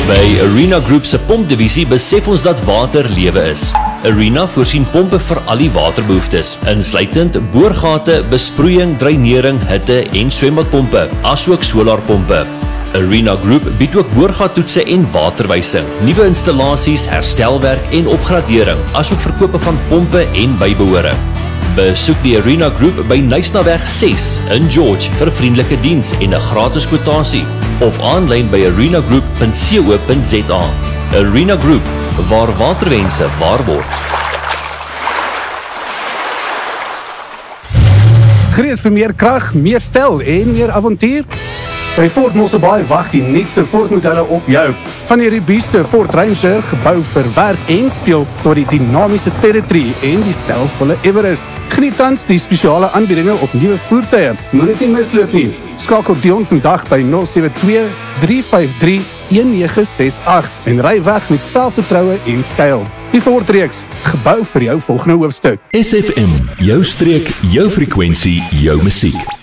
By Arena Group se pompdivisie besef ons dat water lewe is. Arena voorsien pompe vir al die waterbehoeftes, insluitend boorgate, besproeiing, dreinering, hitte en swembadpompe, asook solarpompe. Arena Group bied ook boorgattoetse en waterwysing, nuwe installasies, herstelwerk en opgradering, asook verkope van pompe en bybehore. Besoek die Arena Group by Nysnaweg 6 in George vir vriendelike diens en 'n gratis kwotasie of aanlyn by arenagroup.co.za. Arena Group, waar waterwense waar word. Gereed vir meer krag, meer styl en meer avontuur? By Ford Mosselbaai wag die nuutste Ford-modelle op jou. Van die robuuste Ford Ranger, gebou vir werk en speel, tot die dinamiese Territory en die stylvolle Everest. Geniet tans die spesiale aanbiedinge op nuwe voertuie. Moet dit nie misloop nie. Skakel Dion vandag by 072-353-1968 en ry weg met selfvertroue en styl. Die Ford-reeks, gebou vir jou volgende hoofstuk. SFM, jou streek, jou frekwensie, jou musiek.